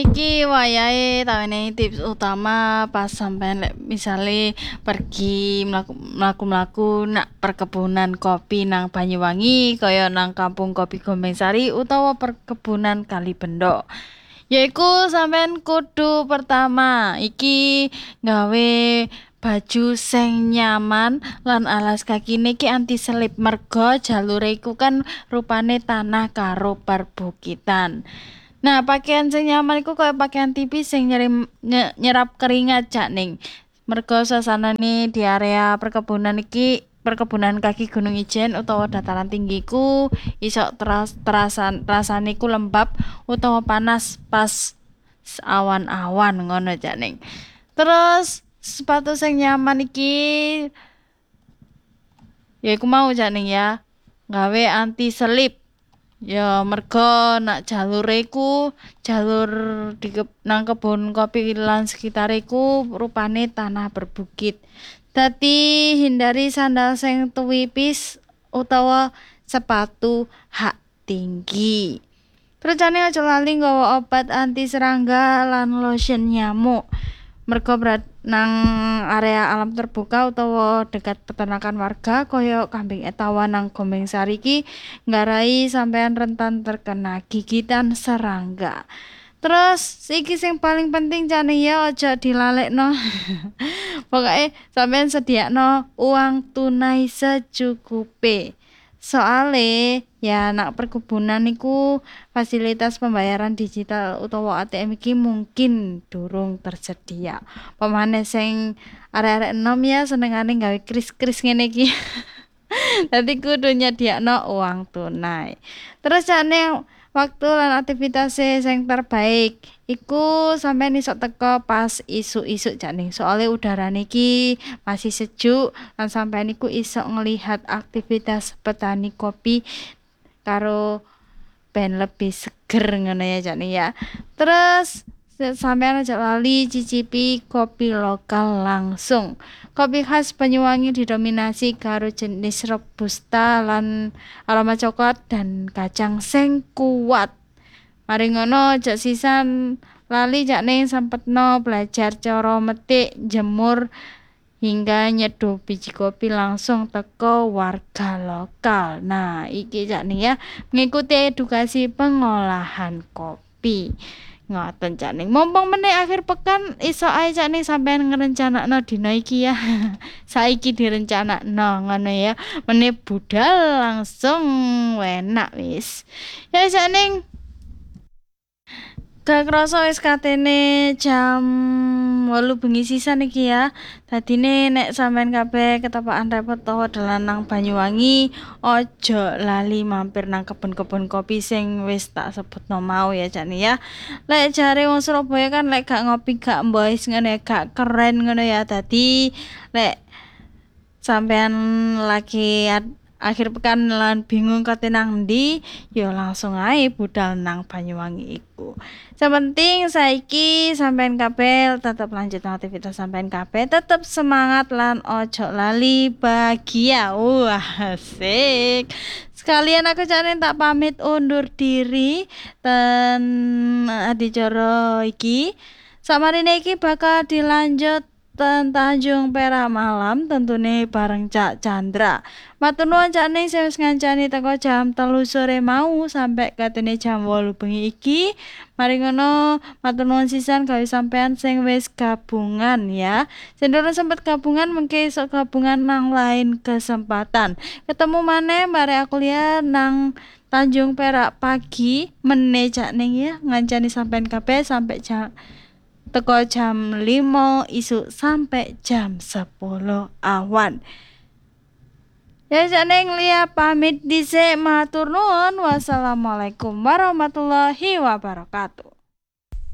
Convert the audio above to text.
Iki wayahe tawene tips utama pas sampean misale pergi mlaku-mlaku nak perkebunan kopi nang Banyuwangi kaya nang Kampung Kopi Gombeng-Sari utawa perkebunan Kalibendo. Yaiku sampean kudu pertama iki gawe baju sing nyaman lan alas kakine iki anti selip merga jalure iku kan rupane tanah karo perbukitan. Nah, pakaian sing nyaman iku kaya pakaian tipis sing nyerap keringat ning. Merga suasanane di area perkebunan iki perkebunan kaki Gunung Ijen utawa dataran tinggi ku iso rasane ku lembab utawa panas pas awan-awan ngono ning. Terus sepatu sing nyaman iki ya iku mau ning ya. Gawe anti selip. Ya merga nak jalure ku jalur nang kebun kopi lan sekitare ku rupane tanah berbukit. Dadi hindari sandal sing tuwipis utawa sepatu hak tinggi. Terus jane aja lali nggawa obat anti serangga lan lotion nyamuk. Merga nang area alam terbuka utawa dekat peternakan warga kaya kambing etawa nang Gombeng-Sari iki nggarai sampean rentan terkena gigitan serangga. Terus iki sing paling penting jane ya aja dilalekno. Pokoke sampean sediakno uang tunai secukupe. Soale ya nak perkebunan iku fasilitas pembayaran digital utawa ATM iki mungkin durung tersedia. Pemane sing arek-arek enom ya senengane gawe kris-kris ngene iki. Dadi kudu nyediakno uang tunai. Terus jane waktu lan aktivitas sing terbaik iku sampean iso teko pas isuk-isuk jane soale udarane iki masih sejuk lan sampean iku iso ngelihat aktivitas petani kopi karo ben lebih seger ngono ya jane ya. Terus sampean aja lali cicipi kopi lokal langsung. Kopi khas Banyuwangi didominasi karo jenis robusta lan aroma coklat dan kacang sing kuat. Mari ngono aja sisan lali jakne sempetno belajar cara metik, jemur hingga nyeduh biji kopi langsung teko warga lokal. Nah, iki jakne ya mengikuti edukasi pengolahan kopi. Ngoten jane. Mumpung meneh akhir pekan iso ae jane sampean ngrencanakno dina iki ya. Saiki direncanakno ngono ya. Meneh budal langsung enak wis. Ya jane gak krasa wis katene jam 8 bengi sisan iki ya. Dadine nek sampean kabeh ketepaan repot utawa dalan nang Banyuwangi, ojo lali mampir nang kebun-kebun kopi sing wis tak sebutno mau ya jane ya. Lek jare wong Surabaya kan lek gak ngopi gak mbois ngono ya, gak keren ngono ya. Dadi lek sampean lagi akhir pekan lan bingung kate nang ndi ya langsung ae budal nang Banyuwangi iku. Sepenting saiki sampean kabeh tetep lanjut aktivitas sampean kabeh, tetep semangat lan ojo lali bahagia. Wah, asik. Sekalian aku jane tak pamit undur diri ten adicara iki. Samarine iki bakal dilanjut Tanjung Perak malam tentune bareng Cak Chandra. Matur nuwun Cak Ning sing wis ngancani teko jam 3 sore mau sampai katene jam 8 bengi iki. Mari ngono matur nuwun sisan gawe sampean sing wis gabungan ya. Sing durung sempet gabungan mengke iso gabungan nang lain kesempatan. Ketemu maneh bare aku lihat nang Tanjung Perak pagi meneh Cak Ning ya ngancani sampean kabeh sampai teko jam 5 isuk sampai jam 10 awan. Ya jane Lia pamit dhisik matur nuwun. Wassalamualaikum warahmatullahi wabarakatuh.